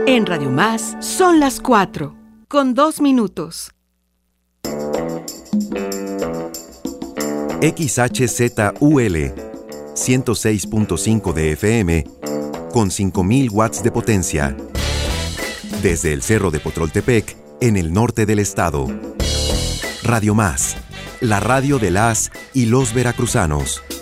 En Radio Más son las 4, con 2 minutos. XHZUL 106.5 de FM con 5.000 watts de potencia. Desde el Cerro de Potroltepec, en el norte del estado. Radio Más, la radio de las y los veracruzanos.